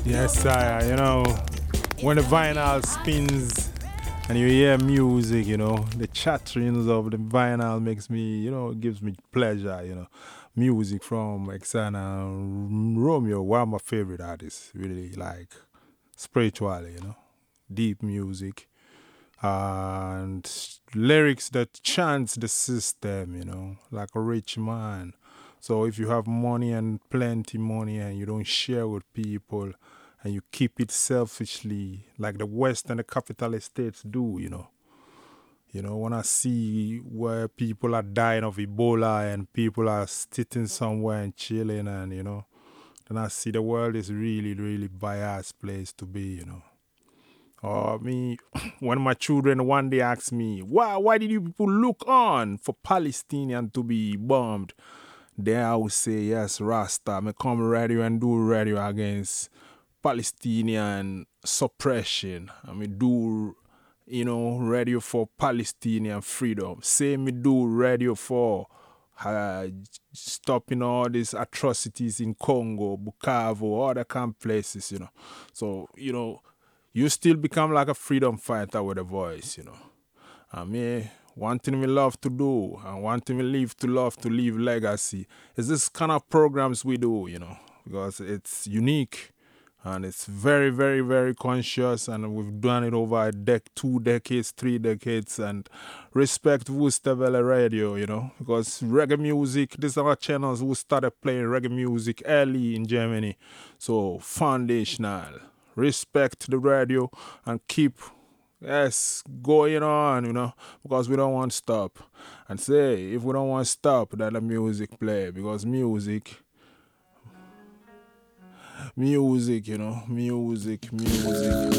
Yes, sire. When the vinyl spins and you hear music, the chatterings of the vinyl makes me, gives me pleasure. Music from Exana Romeo, one of my favorite artists, really like spiritually, deep music and lyrics that chants the system, like a rich man. So if you have money and plenty money and you don't share with people and you keep it selfishly, like the West and the capitalist states do, when I see where people are dying of Ebola and people are sitting somewhere and chilling and, then I see the world is really, really biased place to be. Or me, when my children one day ask me, why did you people look on for Palestinian to be bombed? Then I will say, yes, Rasta, me come radio and do radio against Palestinian suppression. I mean, do, radio for Palestinian freedom. Say me do radio for uh, stopping all these atrocities in Congo, Bukavu, other kind of places. So, you still become like a freedom fighter with a voice. I mean, one thing we love to do and one thing we live to love to leave legacy is this kind of programs we do, because it's unique and it's very, very, very conscious and we've done it over 2 decades, 3 decades and respect Worcester Valley Radio, because reggae music, these are channels who started playing reggae music early in Germany. So foundational. Respect the radio and keep going on, because we don't want to stop. And say, if we don't want to stop, let the music play, because music, music.